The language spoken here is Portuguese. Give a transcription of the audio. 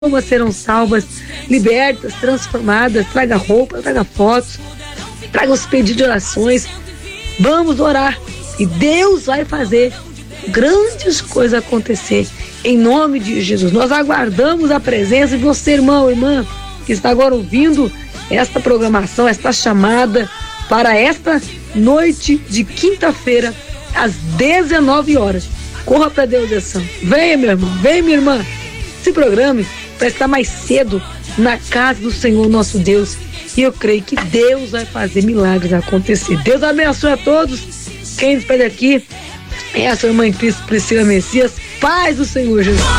almas serão salvas, libertas, transformadas. Traga roupa, traga fotos, traga os pedidos de orações. Vamos orar e Deus vai fazer grandes coisas acontecer em nome de Jesus. Nós aguardamos a presença de você, irmão, irmã, que está agora ouvindo esta programação, esta chamada para esta noite de quinta-feira às 19 horas. Corra para Deus, ação. Venha, meu irmão, venha, minha irmã. Se programe para estar mais cedo na casa do Senhor nosso Deus. E eu creio que Deus vai fazer milagres acontecer. Deus abençoe a todos. Quem despede aqui é a sua irmã em Cristo, Priscila Messias. Paz do Senhor Jesus.